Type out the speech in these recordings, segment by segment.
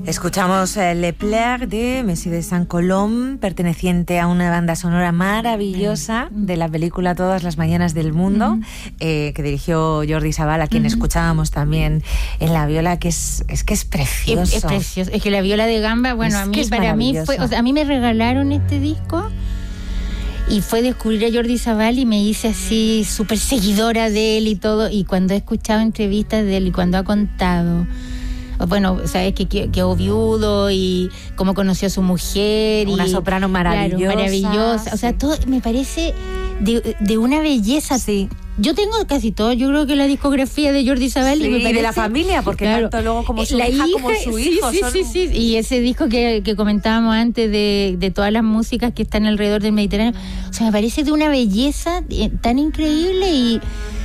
Escuchamos Le Pleur de Monsieur de Saint-Colombe, perteneciente a una banda sonora maravillosa de la película Todas las mañanas del mundo, que dirigió Jordi Savall, a quien escuchábamos también en la viola, que es precioso. Es precioso. Es que la viola de gamba, bueno, para mí fue, o sea, a mí me regalaron este disco y fue descubrir a Jordi Savall y me hice así súper seguidora de él y todo. Y cuando he escuchado entrevistas de él y cuando ha contado, bueno, sabes que quedó viudo y cómo conoció a su mujer. Una soprano maravillosa. Claro, maravillosa. O sea, todo me parece de una belleza. Sí. Yo tengo casi todo, yo creo que la discografía de Jordi Savall, sí, y me parece, de la familia, porque claro, tanto luego como su hija como su hijo. Sí. Y ese disco que comentábamos antes de todas las músicas que están alrededor del Mediterráneo, o sea, me parece de una belleza tan increíble y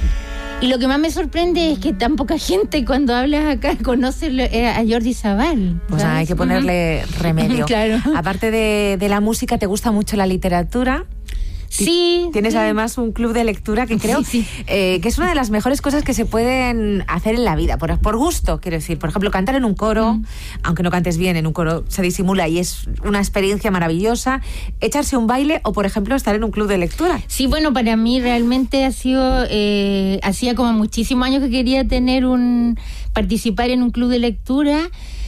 lo que más me sorprende es que tan poca gente cuando hablas acá conoce a Jordi Savall. Pues hay que ponerle remedio. Claro. Aparte de la música, ¿te gusta mucho la literatura? Sí. Tienes además un club de lectura que creo que es una de las mejores cosas que se pueden hacer en la vida, por gusto, quiero decir. Por ejemplo, cantar en un coro, aunque no cantes bien, en un coro se disimula y es una experiencia maravillosa. Echarse un baile o, por ejemplo, estar en un club de lectura. Sí, bueno, para mí realmente ha sido, hacía como muchísimos años que quería participar en un club de lectura.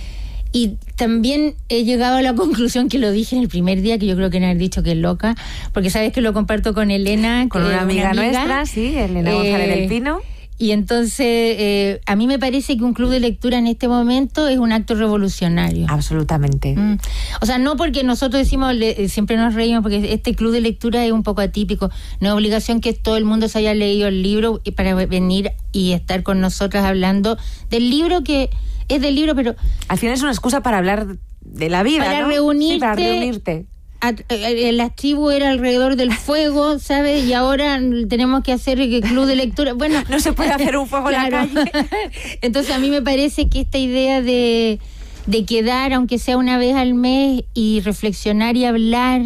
Y también he llegado a la conclusión, que lo dije en el primer día, que yo creo que no haber dicho que es loca, porque sabes que lo comparto con Elena. Con una amiga nuestra, sí, Elena González del Pino. Y entonces, a mí me parece que un club de lectura en este momento es un acto revolucionario. Absolutamente. O sea, no porque nosotros decimos, siempre nos reímos, porque este club de lectura es un poco atípico. No es obligación que todo el mundo se haya leído el libro para venir y estar con nosotras hablando del libro, que es del libro, pero al final es una excusa para hablar de la vida, para ¿no? reunirte. Sí, para reunirte. La tribu era alrededor del fuego, ¿sabes? Y ahora tenemos que hacer el club de lectura. Bueno, no se puede hacer un fuego claro. en la calle. Entonces a mí me parece que esta idea de quedar, aunque sea una vez al mes, y reflexionar y hablar,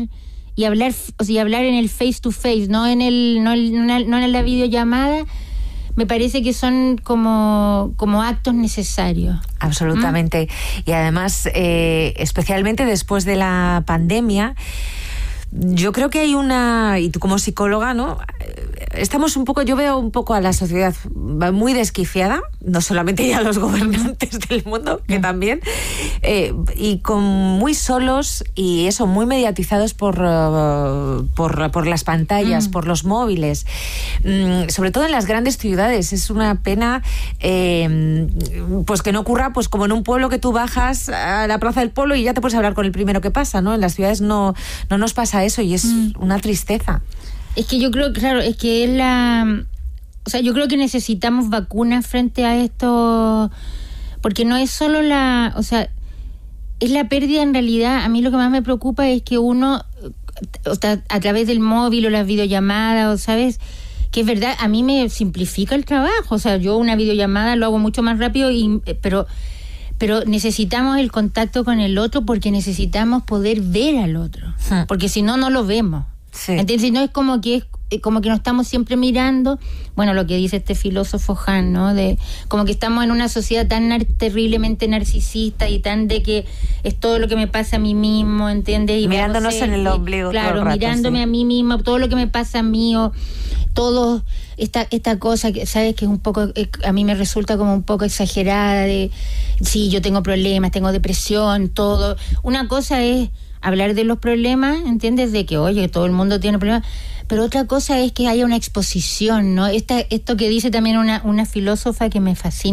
o sea, hablar en el face to face, no en la videollamada, me parece que son como actos necesarios. Absolutamente. Y además, especialmente después de la pandemia, yo creo que hay y tú como psicóloga, ¿no? Estamos yo veo un poco a la sociedad muy desquiciada, no solamente ya los gobernantes del mundo, que también, y muy solos y eso, muy mediatizados por las pantallas, por los móviles, sobre todo en las grandes ciudades. Es una pena pues que no ocurra pues como en un pueblo, que tú bajas a la Plaza del Pueblo y ya te puedes hablar con el primero que pasa, ¿no? En las ciudades no nos pasa eso y es una tristeza. Es que yo creo, claro, es que o sea, yo creo que necesitamos vacunas frente a esto, porque no es solo o sea, es la pérdida en realidad. A mí lo que más me preocupa es que uno, o sea, a través del móvil o las videollamadas, o sabes, que es verdad, a mí me simplifica el trabajo. O sea, yo una videollamada lo hago mucho más rápido, pero necesitamos el contacto con el otro, porque necesitamos poder ver al otro, porque si no, no lo vemos. Sí. Entonces no es como que nos estamos siempre mirando, bueno, lo que dice este filósofo Han, ¿no? Como que estamos en una sociedad tan terriblemente narcisista y tan de que es todo lo que me pasa a mí mismo, ¿entiendes? Y mirándonos en el ombligo. Claro, todo el rato, mirándome a mí mismo, todo lo que me pasa a mí, todo esta cosa que, ¿sabes? Que es un poco, a mí me resulta como un poco exagerada sí, yo tengo problemas, tengo depresión, todo. Una cosa es hablar de los problemas, ¿entiendes? De que, oye, todo el mundo tiene problemas, pero otra cosa es que haya una exposición, ¿no? Esto que dice también una filósofa que me fascina,